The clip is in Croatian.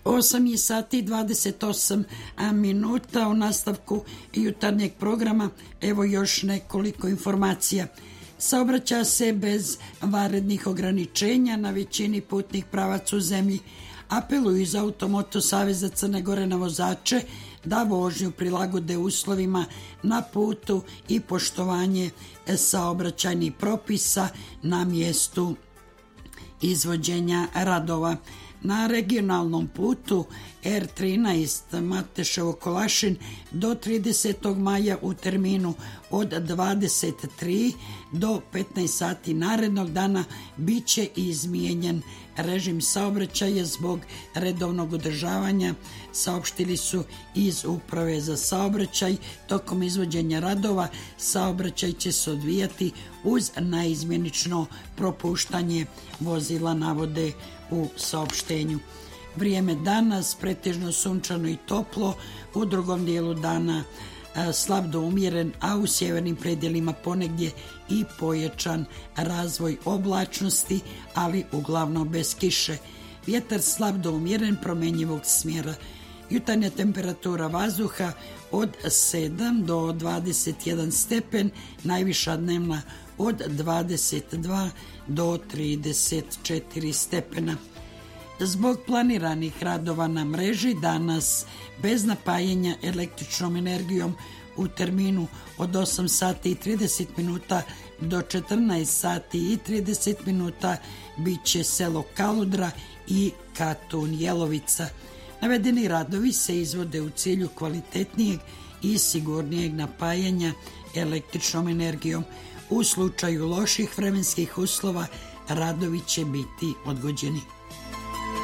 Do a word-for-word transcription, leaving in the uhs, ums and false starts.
osam je sati i dvadeset osam minuta. U nastavku jutarnjeg programa evo još nekoliko informacija. Saobraća se bez vanrednih ograničenja na većini putnih pravaca u zemlji. Apeluju iz Automoto saveza Crne Gore na vozače da vožnju prilagode uslovima na putu i poštovanje saobraćajnih propisa na mjestu izvođenja radova. Na regionalnom putu er trinaest Mateševo-Kolašin do tridesetog maja u terminu od dvadeset tri do petnaest sati narednog dana bit će izmijenjen režim saobraćaja zbog redovnog održavanja, saopštili su iz Uprave za saobraćaj. Tokom izvođenja radova saobraćaj će se odvijati uz naizmjenično propuštanje vozila, navode u saopštenju. Vrijeme danas pretežno sunčano i toplo, u drugom dijelu dana slab do umjeren, a u sjevernim predjelima ponegdje i pojačan razvoj oblačnosti, ali uglavnom bez kiše. Vjetar slab do umjeren, promjenjivog smjera. Jutarnja temperatura vazduha od sedam do dvadeset jedan stepen, najviša dnevna od dvadeset dva do trideset četiri stepena. Zbog planiranih radova na mreži danas bez napajanja električnom energijom u terminu od osam sati i trideset minuta do četrnaest sati i trideset minuta bit će selo Kaludra i Katun Jelovica. Navedeni radovi se izvode u cilju kvalitetnijeg i sigurnijeg napajanja električnom energijom. U slučaju loših vremenskih uslova radovi će biti odgođeni.